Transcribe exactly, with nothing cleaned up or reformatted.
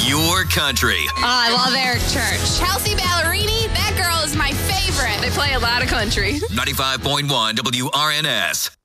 Your country. Oh, I love Eric Church. Chelsea Ballerini, that girl is my favorite. They play a lot of country. ninety-five point one W R N S.